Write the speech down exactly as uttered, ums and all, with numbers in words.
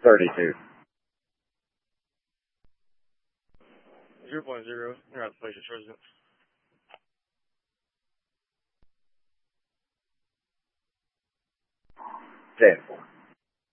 thirty-two. zero point zero, you're at the patient's residence. ten four.